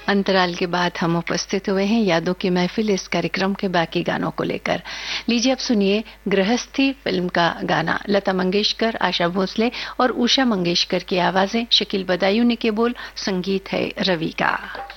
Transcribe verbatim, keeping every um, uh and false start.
अंतराल के बाद हम उपस्थित हुए हैं यादों की महफिल इस कार्यक्रम के बाकी गानों को लेकर। लीजिए अब सुनिए गृहस्थी फिल्म का गाना। लता मंगेशकर, आशा भोसले और उषा मंगेशकर की आवाजें, शकील बदायूं के बोल, संगीत है रवि का।